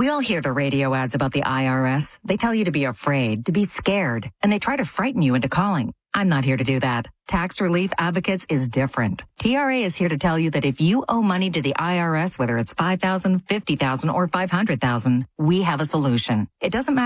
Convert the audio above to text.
We all hear the radio ads about the IRS. They tell you to be afraid, to be scared, and they try to frighten you into calling. I'm not here to do that. Tax Relief Advocates is different. TRA is here to tell you that if you owe money to the IRS, whether it's $5,000, $50,000, or $500,000, we have a solution. It doesn't matter